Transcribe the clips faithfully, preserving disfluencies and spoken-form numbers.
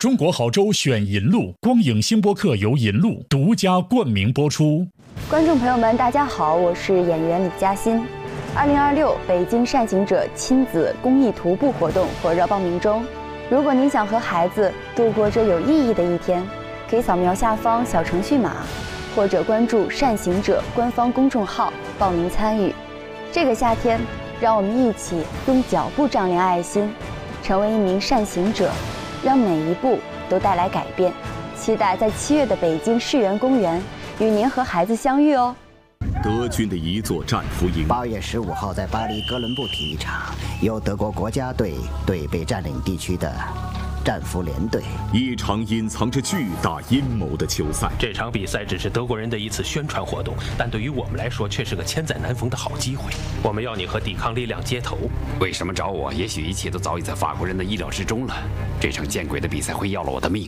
中国好州选银路，光影星播客由银路独家冠名播出。 观众朋友们，大家好，我是演员李嘉欣。二零二六北京善行者亲子公益徒步活动火热报名中。如果您想和孩子度过这有意义的一天，可以扫描下方小程序码，或者关注善行者官方公众号报名参与。这个夏天，让我们一起用脚步丈量爱心，成为一名善行者，让每一步都带来改变。期待在七月的北京世园公园与您和孩子相遇哦。 德军的一座战俘营。 八月十五号，在巴黎哥伦布体育场，由德国国家队对被占领地区的战俘连队。 一场隐藏着巨大阴谋的球赛。 这场比赛只是德国人的一次宣传活动，但对于我们来说却是个千载难逢的好机会。我们要你和抵抗力量接头。 为什么找我？也许一切都早已在法国人的意料之中了。这场见鬼的比赛会要了我的命。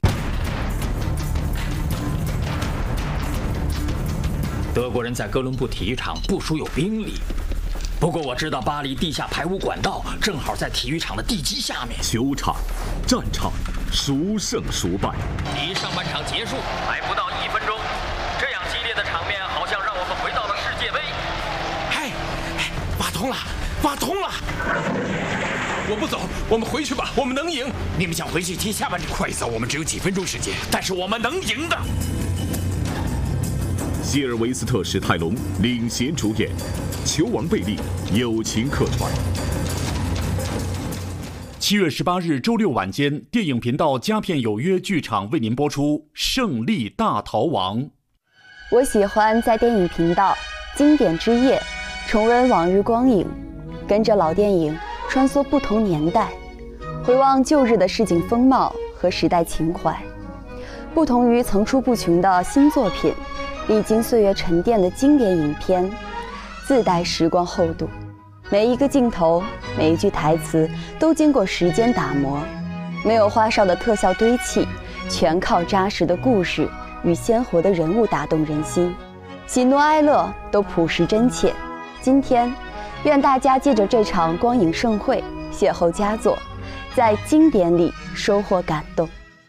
德国人在哥伦布体育场部署有兵力，不过我知道巴黎地下排污管道正好在体育场的地基下面。 球场、战场，孰胜孰败？ 离上半场结束还不到一分钟，这样激烈的场面好像让我们回到了世界杯。 哎，挖通了，挖通了！我不走，我们回去吧，我们能赢。 你们想回去踢下半场？快走，我们只有几分钟时间， 但是我们能赢的。 希尔维斯特·史泰龙领衔主演，球王贝利友情客串。 七月十八日周六晚间，电影频道佳片有约剧场为您播出《胜利大逃亡》。 我喜欢在电影频道经典之夜重温往日光影，跟着老电影穿梭不同年代，回望旧日的市井风貌和时代情怀。不同于层出不穷的新作品，历经岁月沉淀的经典影片，自带时光厚度。每一个镜头，每一句台词都经过时间打磨，没有花哨的特效堆砌，全靠扎实的故事与鲜活的人物打动人心。喜怒哀乐都朴实真切。今天，愿大家借着这场光影盛会，邂逅佳作，在经典里收获感动。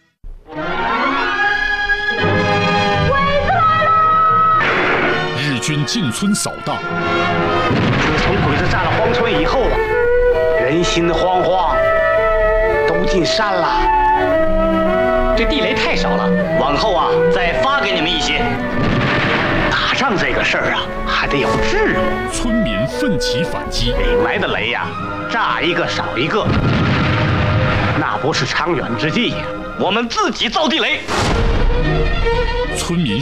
日军进村扫荡。 自从鬼子占了荒村以后，人心惶惶，都进山了。这地雷太少了，往后啊，再发给你们一些。打仗这个事儿啊，还得有智谋。 村民奋起反击， 领来的雷呀、啊，炸一个少一个，那不是长远之计呀。我们自己造地雷。 村民